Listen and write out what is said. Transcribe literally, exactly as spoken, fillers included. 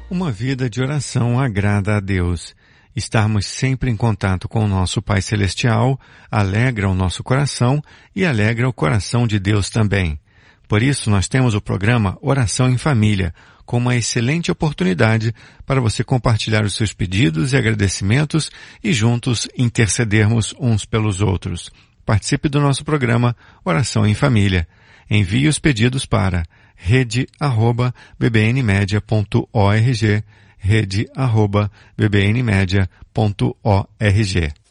Uma vida de oração agrada a Deus. Estarmos sempre em contato com o nosso Pai Celestial alegra o nosso coração e alegra o coração de Deus também. Por isso, nós temos o programa Oração em Família, com uma excelente oportunidade para você compartilhar os seus pedidos e agradecimentos e juntos intercedermos uns pelos outros. Participe do nosso programa Oração em Família. Envie os pedidos para rede arroba b b n media ponto org, rede arroba b b n media ponto org.